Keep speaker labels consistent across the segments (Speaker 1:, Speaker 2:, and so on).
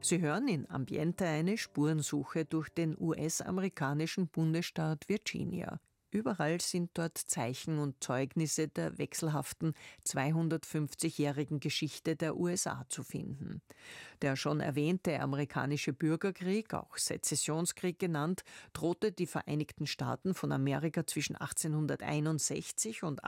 Speaker 1: Sie hören in Ambiente eine Spurensuche durch den US-amerikanischen Bundesstaat Virginia. Überall sind dort Zeichen und Zeugnisse der wechselhaften 250-jährigen Geschichte der USA zu finden. Der schon erwähnte amerikanische Bürgerkrieg, auch Sezessionskrieg genannt, drohte die Vereinigten Staaten von Amerika zwischen 1861 und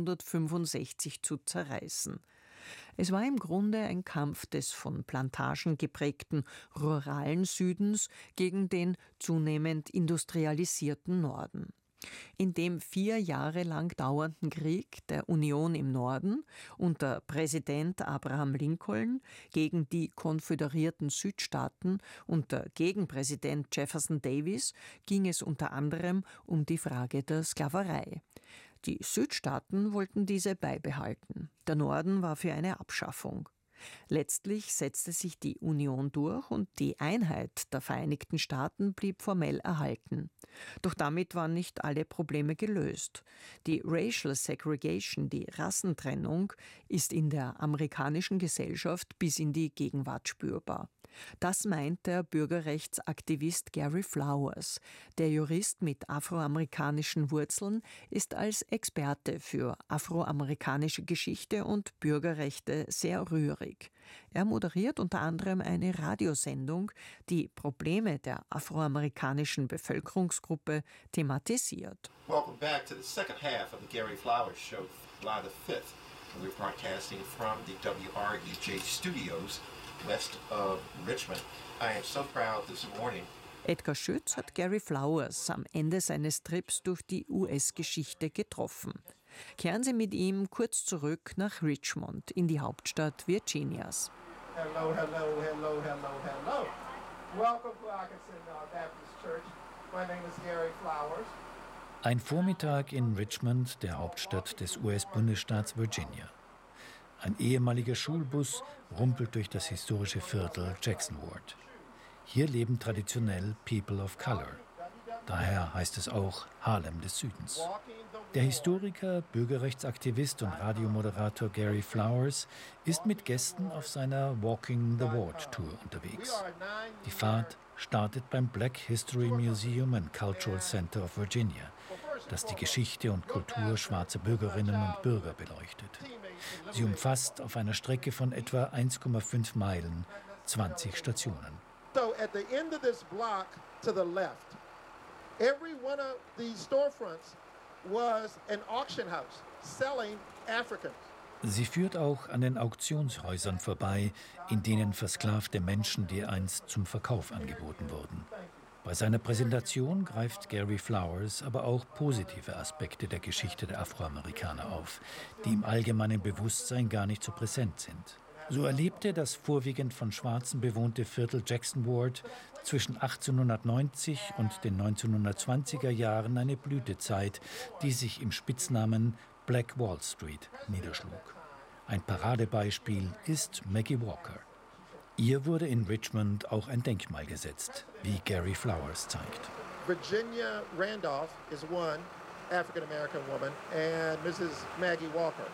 Speaker 1: 1865 zu zerreißen. Es war im Grunde ein Kampf des von Plantagen geprägten ruralen Südens gegen den zunehmend industrialisierten Norden. In dem 4 Jahre lang dauernden Krieg der Union im Norden unter Präsident Abraham Lincoln gegen die konföderierten Südstaaten unter Gegenpräsident Jefferson Davis ging es unter anderem um die Frage der Sklaverei. Die Südstaaten wollten diese beibehalten. Der Norden war für eine Abschaffung. Letztlich setzte sich die Union durch und die Einheit der Vereinigten Staaten blieb formell erhalten. Doch damit waren nicht alle Probleme gelöst. Die Racial Segregation, die Rassentrennung, ist in der amerikanischen Gesellschaft bis in die Gegenwart spürbar. Das meint der Bürgerrechtsaktivist Gary Flowers. Der Jurist mit afroamerikanischen Wurzeln ist als Experte für afroamerikanische Geschichte und Bürgerrechte sehr rührig. Er moderiert unter anderem eine Radiosendung, die Probleme der afroamerikanischen Bevölkerungsgruppe thematisiert.
Speaker 2: Welcome back to the second half of the Gary Flowers Show, July the 5th. We're broadcasting from the WREJ studios west of Richmond. I am so proud this morning.
Speaker 1: Edgar Schütz hat Gary Flowers am Ende seines Trips durch die US-Geschichte getroffen. Kehren Sie mit ihm kurz zurück nach Richmond, in die Hauptstadt Virginias.
Speaker 3: Hello, hello, hello, hello, hello. Welcome to Atkinson Baptist Church. My name is Gary Flowers.
Speaker 4: Ein Vormittag in Richmond, der Hauptstadt des US-Bundesstaats Virginia. Ein ehemaliger Schulbus rumpelt durch das historische Viertel Jackson Ward. Hier leben traditionell People of Color. Daher heißt es auch Harlem des Südens. Der Historiker, Bürgerrechtsaktivist und Radiomoderator Gary Flowers ist mit Gästen auf seiner Walking the Ward Tour unterwegs. Die Fahrt startet beim Black History Museum and Cultural Center of Virginia, das die Geschichte und Kultur schwarzer Bürgerinnen und Bürger beleuchtet. Sie umfasst auf einer Strecke von etwa 1,5 Meilen 20 Stationen.
Speaker 3: So at the end of this block to the left, every one of the storefronts was an auction house selling Africans.
Speaker 4: Sie führt auch an den Auktionshäusern vorbei, in denen versklavte Menschen dereinst zum Verkauf angeboten wurden. Bei seiner Präsentation greift Gary Flowers aber auch positive Aspekte der Geschichte der Afroamerikaner auf, die im allgemeinen Bewusstsein gar nicht so präsent sind. So erlebte das vorwiegend von Schwarzen bewohnte Viertel Jackson Ward zwischen 1890 und den 1920er Jahren eine Blütezeit, die sich im Spitznamen Black Wall Street niederschlug. Ein Paradebeispiel ist Maggie Walker. Ihr wurde in Richmond auch ein Denkmal gesetzt, wie Gary Flowers zeigt.
Speaker 3: Virginia Randolph is one African-American woman and Mrs. Maggie Walker.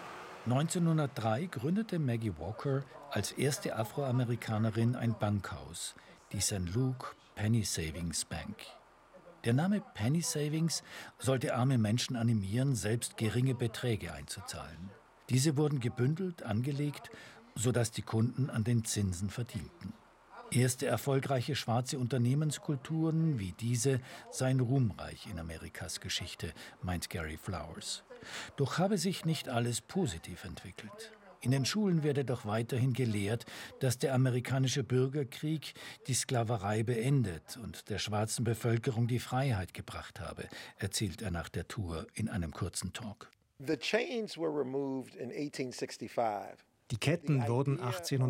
Speaker 4: 1903 gründete Maggie Walker als erste Afroamerikanerin ein Bankhaus, die St. Luke Penny Savings Bank. Der Name Penny Savings sollte arme Menschen animieren, selbst geringe Beträge einzuzahlen. Diese wurden gebündelt, angelegt, sodass die Kunden an den Zinsen verdienten. Erste erfolgreiche schwarze Unternehmenskulturen wie diese seien ruhmreich in Amerikas Geschichte, meint Gary Flowers. Doch habe sich nicht alles positiv entwickelt. In den Schulen werde doch weiterhin gelehrt, dass der amerikanische Bürgerkrieg die Sklaverei beendet und der schwarzen Bevölkerung die Freiheit gebracht habe, erzählt er nach der Tour in einem kurzen Talk.
Speaker 5: The chains were removed in 1865.
Speaker 6: Die Ketten wurden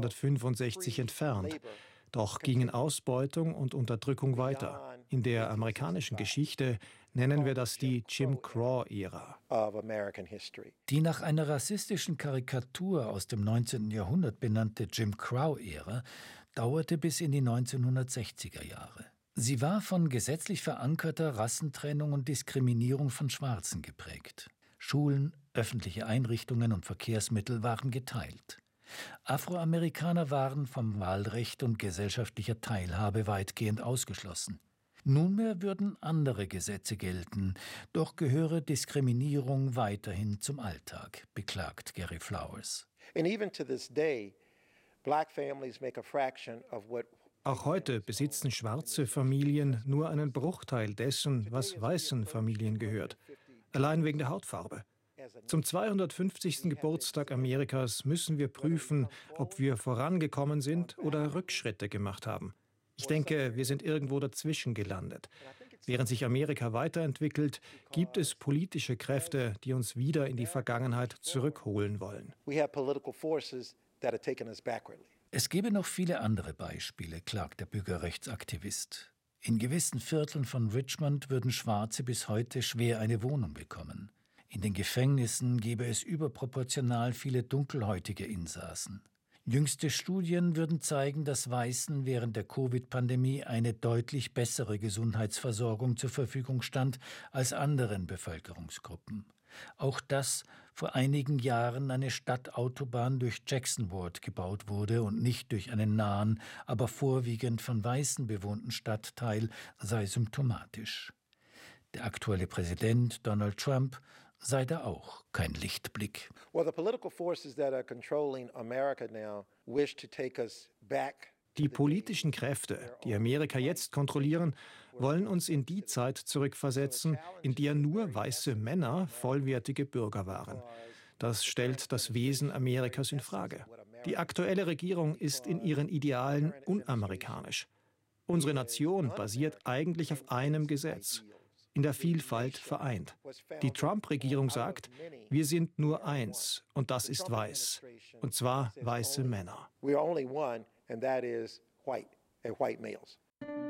Speaker 6: 1865 entfernt. Doch gingen Ausbeutung und Unterdrückung weiter. In der amerikanischen Geschichte nennen wir das die Jim Crow-Ära.
Speaker 4: Die nach einer rassistischen Karikatur aus dem 19. Jahrhundert benannte Jim Crow-Ära dauerte bis in die 1960er Jahre. Sie war von gesetzlich verankerter Rassentrennung und Diskriminierung von Schwarzen geprägt. Schulen, öffentliche Einrichtungen und Verkehrsmittel waren geteilt. Afroamerikaner waren vom Wahlrecht und gesellschaftlicher Teilhabe weitgehend ausgeschlossen. Nunmehr würden andere Gesetze gelten, doch gehöre Diskriminierung weiterhin zum Alltag, beklagt Gary Flowers.
Speaker 5: And even to this day, black families make a fraction of what.
Speaker 6: Auch heute besitzen schwarze Familien nur einen Bruchteil dessen, was weißen Familien gehört, allein wegen der Hautfarbe. Zum 250. Geburtstag Amerikas müssen wir prüfen, ob wir vorangekommen sind oder Rückschritte gemacht haben. Ich denke, wir sind irgendwo dazwischen gelandet. Während sich Amerika weiterentwickelt, gibt es politische Kräfte, die uns wieder in die Vergangenheit zurückholen wollen.
Speaker 4: Es gäbe noch viele andere Beispiele, klagt der Bürgerrechtsaktivist. In gewissen Vierteln von Richmond würden Schwarze bis heute schwer eine Wohnung bekommen. In den Gefängnissen gäbe es überproportional viele dunkelhäutige Insassen. Jüngste Studien würden zeigen, dass Weißen während der Covid-Pandemie eine deutlich bessere Gesundheitsversorgung zur Verfügung stand als anderen Bevölkerungsgruppen. Auch dass vor einigen Jahren eine Stadtautobahn durch Jackson Ward gebaut wurde und nicht durch einen nahen, aber vorwiegend von Weißen bewohnten Stadtteil, sei symptomatisch. Der aktuelle Präsident Donald Trump sei da auch kein Lichtblick.
Speaker 6: Die politischen Kräfte, die Amerika jetzt kontrollieren, wollen uns in die Zeit zurückversetzen, in der nur weiße Männer vollwertige Bürger waren. Das stellt das Wesen Amerikas in Frage. Die aktuelle Regierung ist in ihren Idealen unamerikanisch. Unsere Nation basiert eigentlich auf einem Gesetz: in der Vielfalt vereint. Die Trump-Regierung sagt, wir sind nur eins, und das ist weiß, und zwar weiße Männer.
Speaker 5: We're only one, and that is white, and white males.